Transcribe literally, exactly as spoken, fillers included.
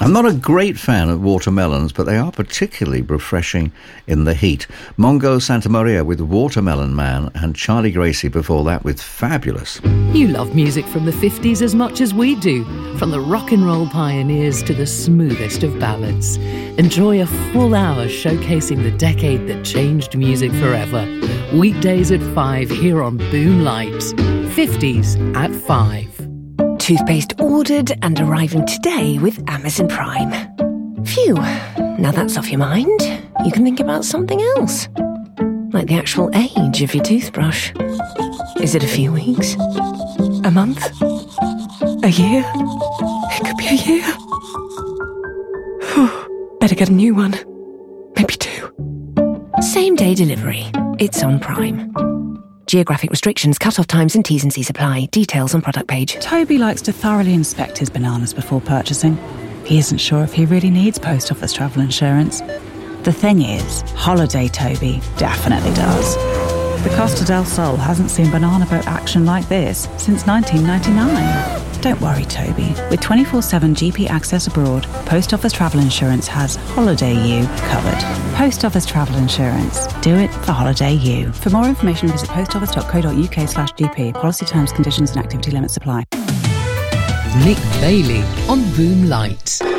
I'm not a great fan of watermelons, but they are particularly refreshing in the heat. Mongo Santamaria with Watermelon Man, and Charlie Gracie before that with Fabulous. You love music from the fifties as much as we do, from the rock and roll pioneers to the smoothest of ballads. Enjoy a full hour showcasing the decade that changed music forever. Weekdays at five here on Boom Lights. fifties at five. Toothpaste ordered and arriving today with Amazon Prime. Phew, now that's off your mind. You can think about something else. Like the actual age of your toothbrush. Is it a few weeks? A month? A year? It could be a year. Better get a new one. Maybe two. Same day delivery. It's on Prime. Geographic restrictions, cut-off times and T's and C's apply. Details on product page. Toby likes to thoroughly inspect his bananas before purchasing. He isn't sure if he really needs post office travel insurance. The thing is, Holiday Toby definitely does. The Costa del Sol hasn't seen banana boat action like this since nineteen ninety-nine. Don't worry, Toby. With twenty-four seven G P access abroad, Post Office Travel Insurance has Holiday U covered. Post Office Travel Insurance. Do it for Holiday U. For more information, visit postoffice.co.uk slash GP. Policy terms, conditions and activity limits apply. Nick Bailey on Boom Lights.